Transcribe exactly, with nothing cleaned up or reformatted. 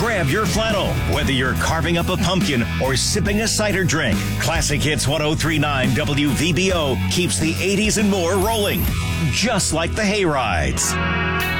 Grab your flannel, whether you're carving up a pumpkin or sipping a cider drink. Classic Hits one oh three point nine W V B O keeps the eighties and more rolling, just like the Hayrides.